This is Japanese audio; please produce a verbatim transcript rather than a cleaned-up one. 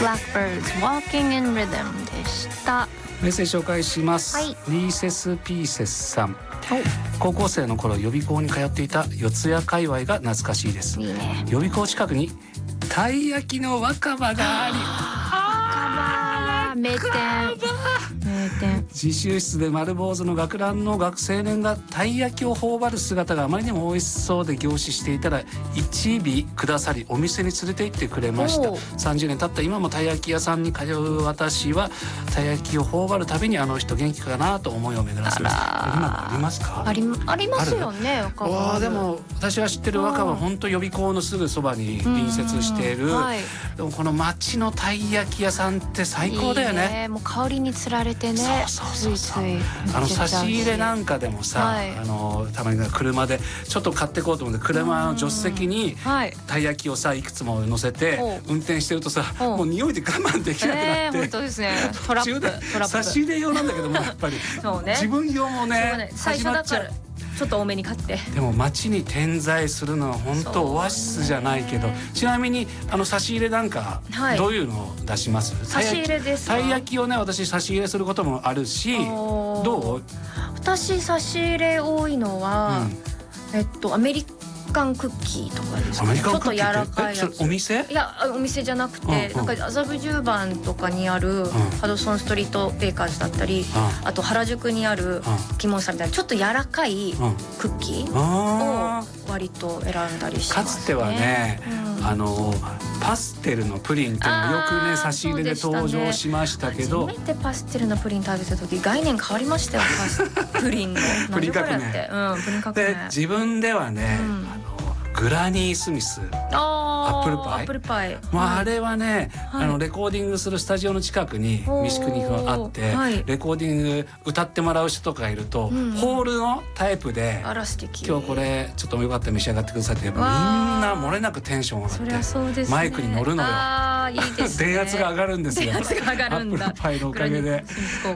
Blackbirds Walking in Rhythm でした。 メッセージ紹介します、 はい、 リーセスピーセスさん。高校生の頃予備校に通っていた四谷界隈が懐かしいです。 いいね。 予備校近くにたい焼きの若葉があり、 あ名店名店。 自習室で丸坊主の学ランの学青年がたい焼きを頬張る姿があまりにも美味しそうで凝視していたら一尾くださりお店に連れて行ってくれました。さんじゅうねん経った今もたい焼き屋さんに通う私はたい焼きを頬張るたびにあの人元気かなと思いを巡らせます。今ありますか？ あり、ありますよね。若葉。 あでも私が知ってる若葉は本当予備校のすぐそばに隣接している、はい、でもこの町のたい焼き屋さんって最高だよね。いいね、 もう香りにつられてね。 そうそうそうそう。あの差し入れなんかでもさ、はい、あのたまに車でちょっと買っていこうと思って車の助手席にたい焼きをさいくつも乗せて運転してるとさ、もう匂いで我慢できなくなって、えー、 本当ですね。トラップトラップ差し入れ用なんだけどもやっぱりそうね、自分用もね最初だからちょっと多めに買って。 でも街に点在するのは本当オアシスじゃないけど、ちなみにあの差し入れなんかどういうのを出します？ 差し入れですか？ たい焼きをね私差し入れすることもあるし、どう？ 私差し入れ多いのは、うん、えっとアメリカンクッキーとかですかね。ちょっと柔らかいやつ。 お店？ いやお店じゃなくて、うんうん、なんか麻布十番とかにある、うん、ハドソンストリートベーカーズだったり、うん、あと原宿にあるキモンさんみたいなちょっと柔らかいクッキーを割と選んだりしますね。 かつてはね、うん、あのパステルのプリンっていうのがよくね差し入れで登場しましたけど、 初めてパステルのプリン食べた時概念変わりましたよ。パスプリンのプリン革命、 うん、プリン革命で自分ではね、うん、あのグラニースミスアップルパイ、 アップルパイ、 まあ、あれはね、はい、あのレコーディングするスタジオの近くに三宿にあって、はい、レコーディング歌ってもらう人とかいると、うん、ホールのタイプであら素敵、 今日これちょっとよかったら召し上がってくださいってやっぱみんな漏れなくテンション上がって、そりゃそうですね、マイクに乗るのよ。 あいいですね、 電圧が上がるんですよ。 電圧が上がるんだ。 アップルパイのおかげで